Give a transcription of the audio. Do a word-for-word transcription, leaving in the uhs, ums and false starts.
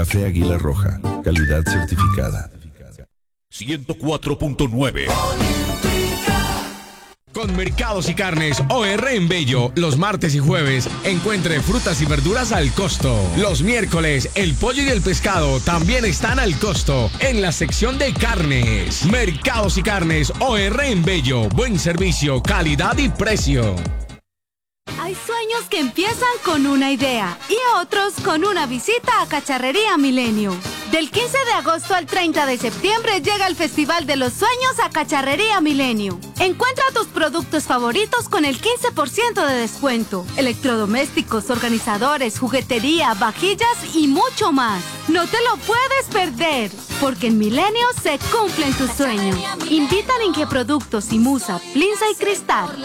Café Águila Roja, calidad certificada. ciento cuatro punto nueve. Con Mercados y Carnes O R en Bello, los martes y jueves encuentre frutas y verduras al costo. Los miércoles, el pollo y el pescado también están al costo en la sección de carnes. Mercados y Carnes O R en Bello, buen servicio, calidad y precio. Hay sueños que empiezan con una idea y otros con una visita a Cacharrería Milenio. Del quince de agosto al treinta de septiembre llega el Festival de los Sueños a Cacharrería Milenio. Encuentra tus productos favoritos con el quince por ciento de descuento. Electrodomésticos, organizadores, juguetería, vajillas y mucho más. No te lo puedes perder, porque en Milenio se cumplen tus sueños. Invita a Ingeproductos y Musa, Plinza y Cristal.